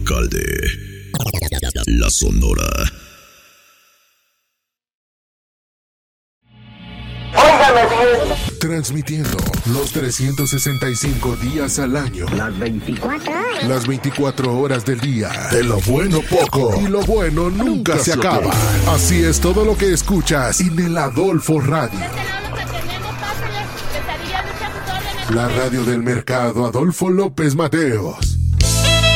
musical de La Sonora. Óigame bien. Transmitiendo los 365 días al año. Las 24 horas. Las 24 horas del día. De lo bueno poco. Y lo bueno nunca se acaba. Así es todo lo que escuchas en el Adolfo Radio. La radio del mercado Adolfo López Mateos.